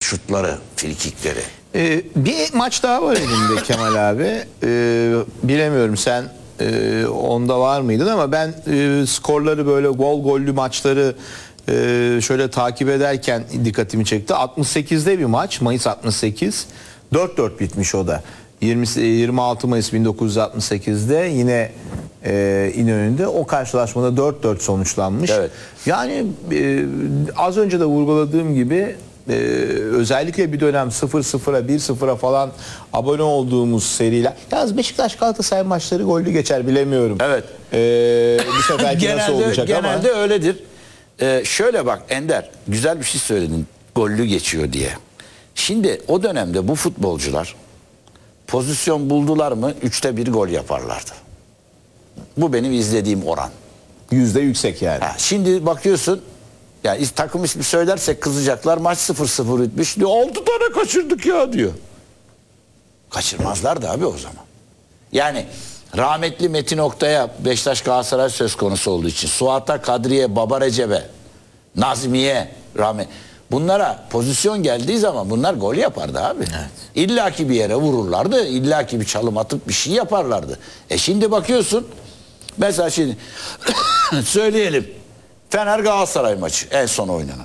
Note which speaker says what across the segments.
Speaker 1: şutları, frikikleri.
Speaker 2: Bir maç daha var elimde Kemal abi. Bilemiyorum sen onda var mıydın ama ben skorları böyle gollü maçları şöyle takip ederken dikkatimi çekti. 68'de bir maç, Mayıs 68. 4-4 bitmiş o da. 26 Mayıs 1968'de yine İnönü'nde o karşılaşmada 4-4 sonuçlanmış.
Speaker 1: Evet.
Speaker 2: Yani az önce de vurguladığım gibi özellikle bir dönem 0-0'a 1-0'a falan abone olduğumuz seriler. Yalnız Beşiktaş Galatasaray maçları gollü geçer bilemiyorum.
Speaker 1: Evet.
Speaker 2: Bu seferki nasıl olacak ama.
Speaker 1: Genelde öyledir. Şöyle bak Ender, güzel bir şey söyledin, gollü geçiyor diye. Şimdi o dönemde bu futbolcular pozisyon buldular mı 3'te 1 gol yaparlardı. Bu benim izlediğim oran.
Speaker 2: Yüzde yüksek yani.
Speaker 1: Şimdi bakıyorsun, yani takım ismi söylersek kızacaklar, maç 0-0 bitmiş diyor, 6 tane kaçırdık ya diyor. Kaçırmazlardı abi o zaman. Yani rahmetli Metin Oktay'a Beşiktaş Galatasaray söz konusu olduğu için, Suat'a, Kadriye, Baba Recep'e, Nazmiye, bunlara pozisyon geldiği zaman bunlar gol yapardı abi. Evet. İlla ki bir yere vururlardı, illa ki bir çalım atıp bir şey yaparlardı. Şimdi bakıyorsun, mesela şimdi söyleyelim, Fener Galatasaray maçı en son oynanan.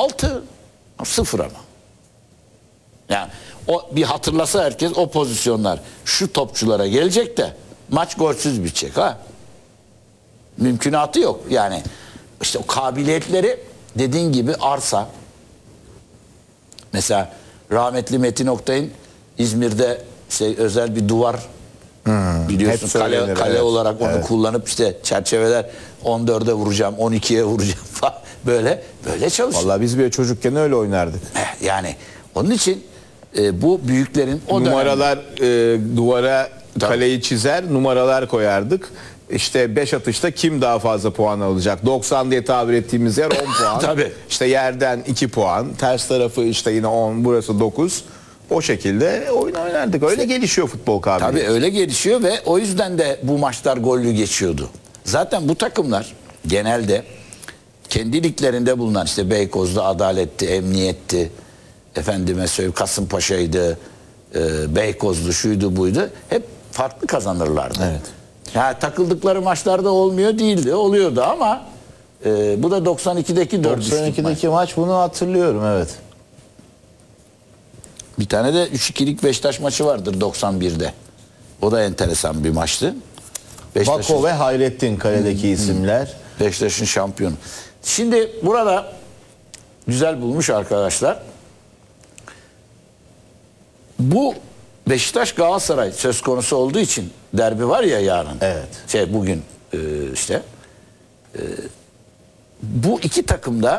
Speaker 1: 6-0 ama. Yani o bir hatırlasa herkes, o pozisyonlar şu topçulara gelecek de maç golsüz bitecek ha. Mümkünatı yok. Yani işte o kabiliyetleri dediğin gibi arsa. Mesela rahmetli Metin Oktay'ın İzmir'de özel bir duvar biliyorsun, kale evet. Olarak onu evet. Kullanıp işte çerçeveler 14'e vuracağım, 12'ye vuracağım falan, böyle çalışıyor.
Speaker 2: Vallahi biz bir çocukken öyle oynardık.
Speaker 1: Yani onun için bu büyüklerin o
Speaker 2: numaralar duvara tabii. Kaleyi çizer, numaralar koyardık. İşte 5 atışta kim daha fazla puan alacak? 90 diye tabir ettiğimiz yer 10 puan.
Speaker 1: Tabii.
Speaker 2: İşte yerden 2 puan. Ters tarafı işte yine 10, burası 9. O şekilde oyun oynardık. Öyle gelişiyor futbol kabiliyeti.
Speaker 1: Tabii öyle gelişiyor ve o yüzden de bu maçlar gollü geçiyordu. Zaten bu takımlar genelde kendi liglerinde bulunan, işte Beykoz'da Adalet'ti, Emniyet'ti, efendime söyleyeyim Kasımpaşa'ydı, Beykoz'du, şuydu buydu. Hep farklı kazanırlardı.
Speaker 2: Evet.
Speaker 1: Yani takıldıkları maçlarda olmuyor değildi. Oluyordu ama bu da 92'deki
Speaker 2: 92'deki maç, bunu hatırlıyorum evet.
Speaker 1: Bir tane de 3-2'lik Beşiktaş maçı vardır 91'de. O da enteresan bir maçtı.
Speaker 2: Bako ve Hayrettin kaledeki isimler.
Speaker 1: Beşiktaş'ın şampiyonu. Şimdi burada güzel bulmuş arkadaşlar. Bu Beşiktaş Galatasaray söz konusu olduğu için derbi var ya yarın.
Speaker 2: Evet.
Speaker 1: Bugün işte. Bu iki takımda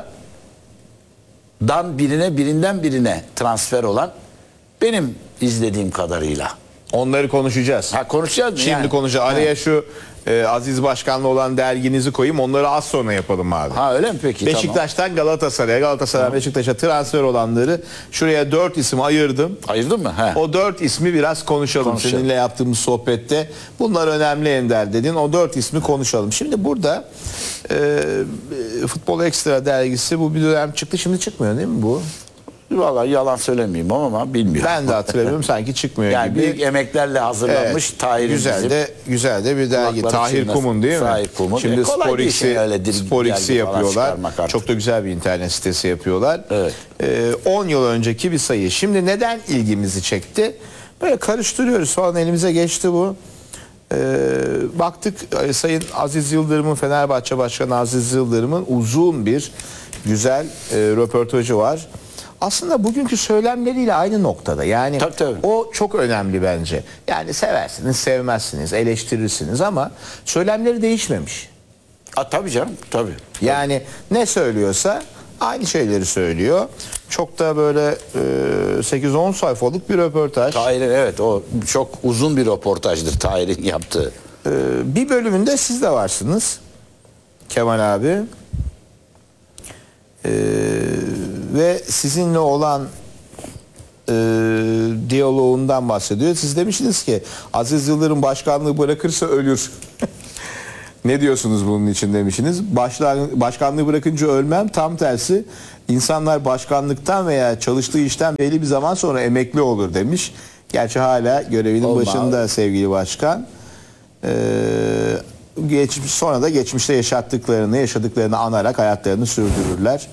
Speaker 1: birinden birine transfer olan, benim izlediğim kadarıyla.
Speaker 2: Onları konuşacağız.
Speaker 1: Konuşacağız mı?
Speaker 2: Şimdi yani konuşacağız. Araya şu Aziz Başkan'la olan derginizi koyayım. Onları az sonra yapalım abi.
Speaker 1: Öyle mi peki?
Speaker 2: Beşiktaş'tan Galatasaray'a, Galatasaray Beşiktaş'a transfer olanları şuraya 4 isim ayırdım.
Speaker 1: Ayırdın mı?
Speaker 2: O 4 ismi biraz konuşalım. Seninle yaptığımız sohbette. Bunlar önemli Ender dedin. O 4 ismi konuşalım. Şimdi burada Futbol Ekstra dergisi bu bir dönem çıktı. Şimdi çıkmıyor değil mi bu?
Speaker 1: Vallahi yalan söylemeyeyim ama bilmiyorum.
Speaker 2: Ben de hatırlamıyorum, sanki çıkmıyor
Speaker 1: yani
Speaker 2: gibi.
Speaker 1: Büyük emeklerle hazırlanmış.
Speaker 2: Evet,
Speaker 1: Tahir'in
Speaker 2: güzel de bir dergi. Tahir Kumun değil mi?
Speaker 1: Tahir Kumun.
Speaker 2: Şimdi Spor X'i yapıyorlar. Çok da güzel bir internet sitesi yapıyorlar.
Speaker 1: Evet.
Speaker 2: 10 yıl önceki bir sayı. Şimdi neden ilgimizi çekti? Böyle karıştırıyoruz falan, elimize geçti bu. Baktık Sayın Aziz Yıldırım'ın, Fenerbahçe Başkanı Aziz Yıldırım'ın uzun bir güzel röportajı var. Aslında bugünkü söylemleriyle aynı noktada. Yani
Speaker 1: tabii.
Speaker 2: O çok önemli bence. Yani seversiniz, sevmezsiniz, eleştirirsiniz ama söylemleri değişmemiş.
Speaker 1: Tabii canım, tabii.
Speaker 2: Yani ne söylüyorsa aynı şeyleri söylüyor. Çok da böyle 8-10 sayfalık bir röportaj.
Speaker 1: Tahir'in, evet, o çok uzun bir röportajdır Tahir'in yaptığı.
Speaker 2: Bir bölümünde siz de varsınız Kemal abi. Ve sizinle olan diyaloğundan bahsediyor. Siz demiştiniz ki Aziz Yıldırım başkanlığı bırakırsa ölür. Ne diyorsunuz bunun için demişsiniz. Başkanlığı bırakınca ölmem, tam tersi. İnsanlar başkanlıktan veya çalıştığı işten belli bir zaman sonra emekli olur demiş. Gerçi hala görevinin
Speaker 1: Olmaz.
Speaker 2: başında sevgili başkan. Sonra da geçmişte yaşadıklarını anarak hayatlarını sürdürürler.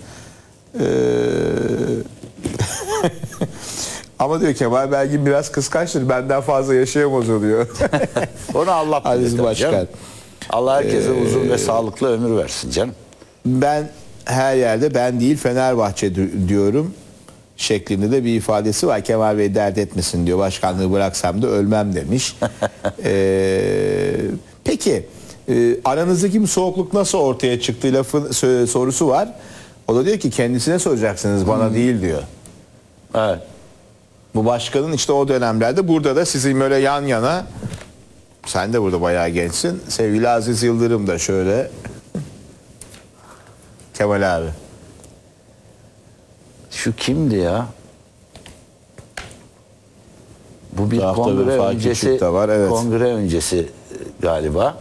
Speaker 2: Ama diyor Kemal Belgin biraz kıskançtır. Benden fazla yaşayamaz o diyor.
Speaker 1: Onu Allah bilir
Speaker 2: Aziz
Speaker 1: tabii
Speaker 2: Başkan.
Speaker 1: canım. Allah herkese uzun ve sağlıklı ömür versin canım.
Speaker 2: Ben her yerde ben değil Fenerbahçe diyorum şeklinde de bir ifadesi var. Kemal Bey dert etmesin diyor. Başkanlığı bıraksam da ölmem demiş. Peki aranızdaki bu soğukluk nasıl ortaya çıktı sorusu var. O da diyor ki kendisine soracaksınız bana değil diyor.
Speaker 1: Evet.
Speaker 2: Bu başkanın işte o dönemlerde burada da sizin böyle yan yana, sen de burada bayağı gençsin. Sevgili Aziz Yıldırım da şöyle. Kemal abi.
Speaker 1: Şu kimdi ya? Bu bir
Speaker 2: Tarafta
Speaker 1: kongre
Speaker 2: Vefa
Speaker 1: öncesi,
Speaker 2: Küçük de var, evet.
Speaker 1: kongre öncesi galiba.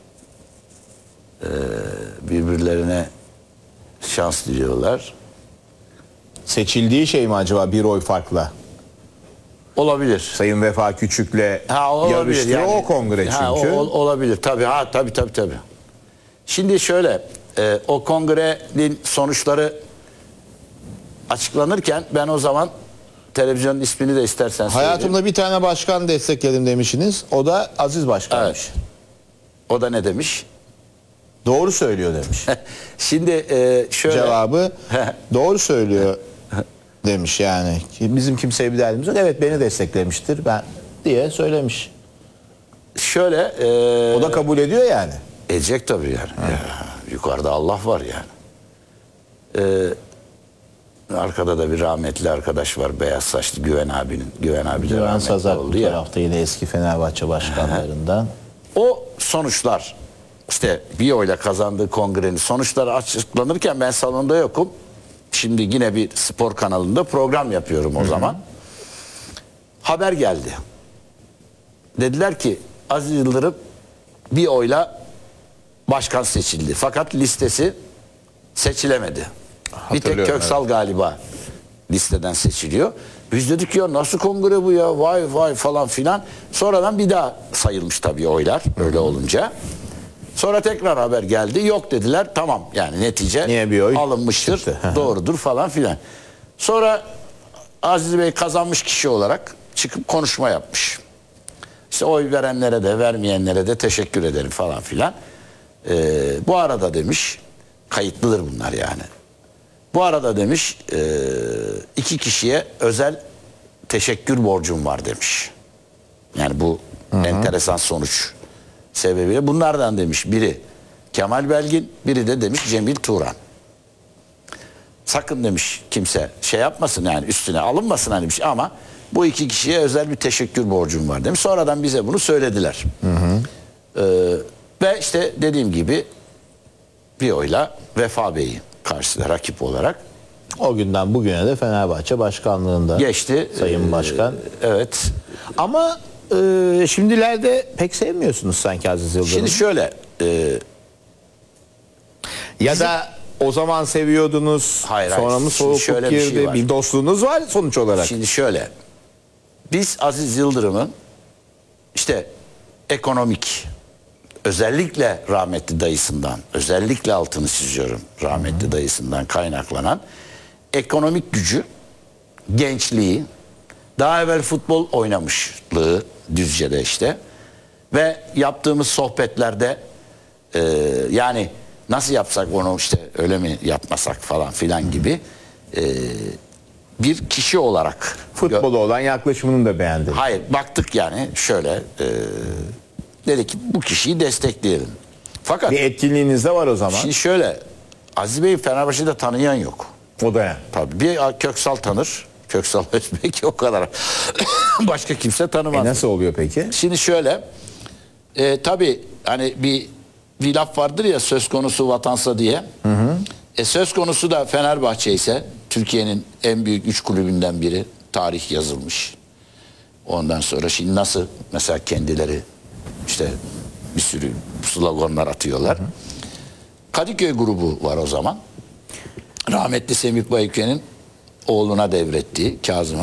Speaker 1: Birbirlerine şans diliyorlar.
Speaker 2: Seçildiği şey mi acaba bir oy farkla?
Speaker 1: Olabilir.
Speaker 2: Sayın Vefa Küçük'le
Speaker 1: Olabilir.
Speaker 2: yarıştığı
Speaker 1: Yani,
Speaker 2: o kongre çünkü.
Speaker 1: Olabilir tabii. Tabii. Şimdi şöyle, o kongrenin sonuçları açıklanırken ben o zaman televizyonun ismini de istersen söyleyeyim.
Speaker 2: Hayatımda bir tane başkan destekledim demişsiniz. O da Aziz Başkan'mış.
Speaker 1: Evet. O da ne demiş?
Speaker 2: Doğru söylüyor demiş.
Speaker 1: Şimdi şöyle.
Speaker 2: Cevabı doğru söylüyor demiş yani. Bizim kimseye bir derdimiz yok. Evet beni desteklemiştir ben diye söylemiş.
Speaker 1: Şöyle.
Speaker 2: O da kabul ediyor yani.
Speaker 1: Edecek tabii yani. Ya, yukarıda Allah var yani. Arkada da bir rahmetli arkadaş var. Beyaz saçlı Güven abinin. Güven abi de
Speaker 2: Güven
Speaker 1: rahmetli
Speaker 2: Sazak bu
Speaker 1: oldu ya.
Speaker 2: tarafta yine eski Fenerbahçe başkanlarından.
Speaker 1: O sonuçlar, işte bir oyla kazandığı kongrenin sonuçları açıklanırken ben salonda yokum. Şimdi yine bir spor kanalında program yapıyorum o zaman. Haber geldi. Dediler ki Aziz Yıldırım bir oyla başkan seçildi. Fakat listesi seçilemedi. Bir tek
Speaker 2: Hatırlıyorum,
Speaker 1: Köksal galiba listeden seçiliyor. Biz dedik ya nasıl kongre bu ya, vay falan filan. Sonradan bir daha sayılmış tabii oylar öyle olunca. Sonra tekrar haber geldi. Yok dediler. Tamam yani netice
Speaker 2: Niye bir oy
Speaker 1: alınmıştır.
Speaker 2: çıktı?
Speaker 1: Doğrudur falan filan. Sonra Aziz Bey kazanmış kişi olarak çıkıp konuşma yapmış. İşte oy verenlere de vermeyenlere de teşekkür ederim falan filan. Bu arada demiş, kayıtlıdır bunlar yani. Bu arada demiş, iki kişiye özel teşekkür borcum var demiş. Yani bu enteresan sonuç sebebiyle. Bunlardan demiş biri Kemal Belgin, biri de demiş Cemil Turan. Sakın demiş kimse şey yapmasın yani üstüne alınmasın hani bir şey ama bu iki kişiye özel bir teşekkür borcum var demiş. Sonradan bize bunu söylediler. Ve işte dediğim gibi bir oyla Vefa Bey'i karşısında rakip olarak
Speaker 2: O günden bugüne de Fenerbahçe başkanlığında
Speaker 1: geçti.
Speaker 2: Sayın Başkan.
Speaker 1: Evet.
Speaker 2: Ama şimdilerde pek sevmiyorsunuz sanki Aziz Yıldırım.
Speaker 1: Şimdi şöyle
Speaker 2: Ya da o zaman seviyordunuz.
Speaker 1: Hayır,
Speaker 2: sonra mı
Speaker 1: şimdi
Speaker 2: soğukluk
Speaker 1: şöyle bir şey
Speaker 2: girdi?
Speaker 1: var.
Speaker 2: Bir dostluğunuz var sonuç olarak.
Speaker 1: Şimdi şöyle, biz Aziz Yıldırım'ın işte ekonomik, özellikle rahmetli dayısından, özellikle altını çiziyorum rahmetli dayısından kaynaklanan ekonomik gücü, gençliği, daha evvel futbol oynamışlığı Düzce'de işte ve yaptığımız sohbetlerde yani nasıl yapsak onu işte öyle mi yapmasak falan filan gibi bir kişi olarak
Speaker 2: Futbola olan yaklaşımını da beğendi.
Speaker 1: hayır baktık yani şöyle dedik ki bu kişiyi destekleyelim. Fakat
Speaker 2: Bir etkinliğiniz de var o zaman.
Speaker 1: şimdi şöyle Aziz Bey'i Fenerbahçe'de tanıyan yok.
Speaker 2: O da yani.
Speaker 1: Tabii bir Köksal tanır. Köksal Özbek o kadar. Başka kimse tanımaz.
Speaker 2: Nasıl oluyor peki?
Speaker 1: Şimdi şöyle tabii hani bir laf vardır ya söz konusu vatansa diye. Söz konusu da Fenerbahçe ise Türkiye'nin en büyük 3 kulübünden biri, tarih yazılmış. Ondan sonra şimdi nasıl mesela kendileri işte bir sürü sloganlar atıyorlar. Kadıköy grubu var o zaman. Rahmetli Semih Bayıkçı'nın oğluna devrettiği Kazım